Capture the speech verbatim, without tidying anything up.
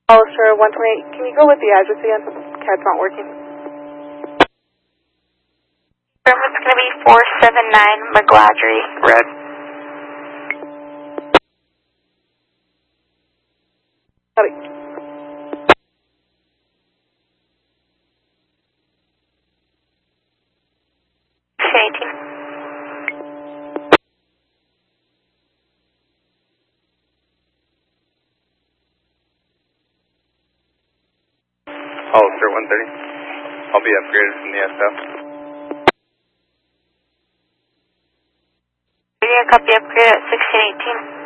Hollister one twenty-eight, can you go with the address again? C A D's not working. It's going to be four seven nine McGladry Road. Copy. eighteen. Hollister one thirty. I'll be upgraded from the S F. Copy upgrade at sixteen eighteen.